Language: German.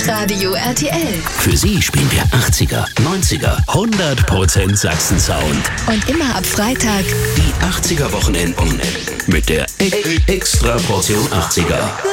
Hitradio RTL. Für Sie spielen wir 80er, 90er, 100% Sachsen-Sound. Und immer ab Freitag Die 80er Wochenenden mit der Extra Portion 80er.